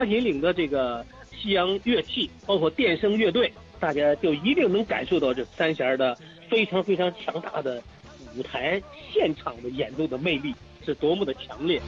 引领的这个西洋乐器，包括电声乐队，大家就一定能感受到这三弦的非常非常强大的舞台现场的演奏的魅力是多么的强烈。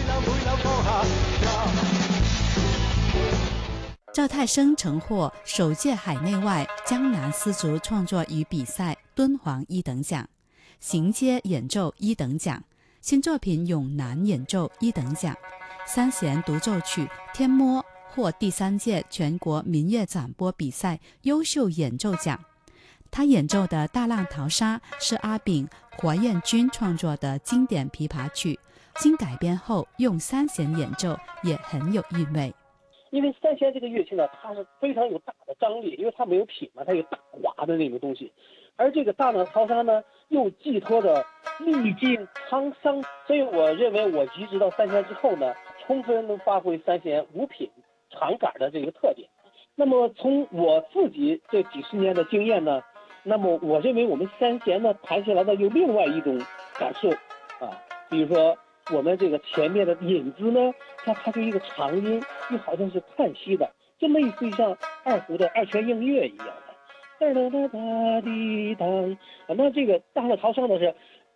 赵太生曾获首届海内外江南丝竹创作与比赛敦煌一等奖，行阶演奏一等奖，新作品咏南演奏一等奖，三弦独奏曲《天摸》获第3届全国民乐展播比赛优秀演奏奖。他演奏的《大浪淘沙》是阿炳、黄彦军创作的经典琵琶曲，经改编后用三弦演奏也很有韵味。 因为三弦这个乐器呢，它是非常有大的张力，因为它没有品嘛，它有大滑的那种东西。而这个大浪淘沙呢，又寄托着历尽沧桑，所以我认为我移植到三弦之后呢，充分能发挥三弦五品长杆的这个特点。那么从我自己这几十年的经验呢，那么我认为我们三弦呢弹起来的有另外一种感受啊，比如说我们这个前面的引子呢，它是一个长音，又好像是叹息的，就类似于像二胡的二泉映月一样的。哒哒哒哒滴当，那这个大浪淘沙呢是，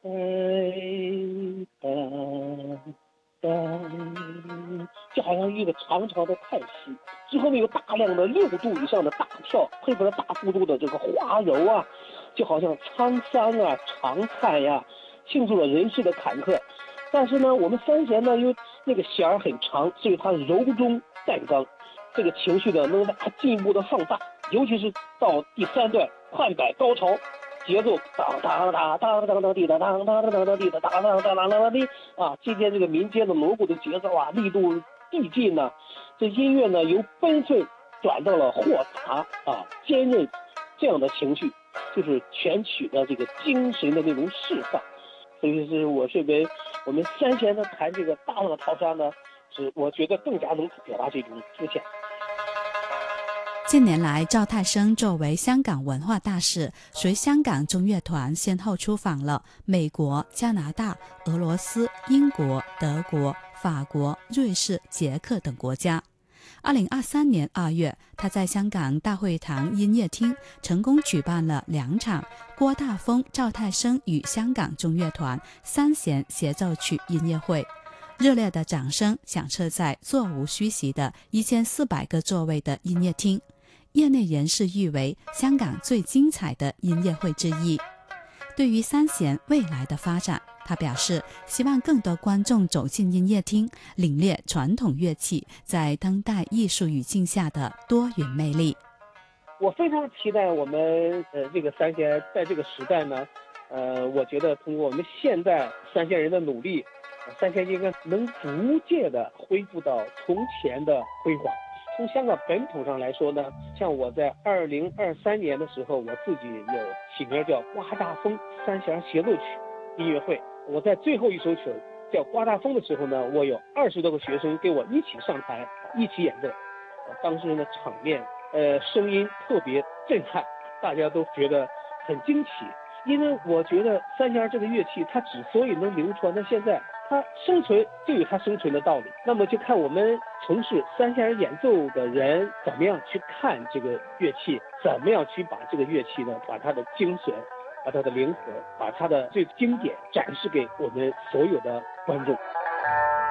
就好像一个长长的叹息。之后呢有大量的6度以上的大跳，配合着大幅度的这个花柔啊，就好像沧桑啊、长叹呀，庆祝了人世的坎坷。但是呢，我们三弦呢，因为那个弦儿很长，所以它柔中带刚，这个情绪呢能把它进一步的放大，尤其是到第3段快板高潮，节奏当当当当当当滴当当当当当滴当当当当当当滴啊，借鉴这个民间的锣鼓的节奏啊，力度递进呢，这音乐呢由奔奋转到了豁达啊、坚韧这样的情绪，就是全曲的这个精神的那种释放。所以是我认为我们三弦呢弹这个大浪淘沙呢，是我觉得更加能表达这种思想。 近年来，赵太生作为香港文化大使，随香港中乐团先后出访了美国、加拿大、俄罗斯、英国、德国、法国、瑞士、捷克等国家。2023年2月，他在香港大会堂音乐厅成功举办了2场郭大峰、赵太生与香港中乐团三弦协奏曲音乐会，热烈的掌声响彻在座无虚席的1400个座位的音乐厅，业内人士誉为香港最精彩的音乐会之一。对于三弦未来的发展，他表示希望更多观众走进音乐厅，领略传统乐器在当代艺术语境下的多元魅力。 我非常期待我们这个三弦在这个时代呢，我觉得通过我们现代三弦人的努力，三弦应该能逐渐的恢复到从前的辉煌。从香港本土上来说呢，像我在2023年的时候，我自己有起名叫刮大风三弦协奏曲音乐会。我在最后一首曲叫刮大风的时候呢，我有20多个学生跟我一起上台一起演奏，当时的场面声音特别震撼，大家都觉得很惊奇。因为我觉得三弦这个乐器它之所以能流传到现在，它生存就有它生存的道理。那么就看我们从事三弦演奏的人怎么样去看这个乐器，怎么样去把这个乐器呢，把它的精髓，把它的灵魂，把它的最经典展示给我们所有的观众。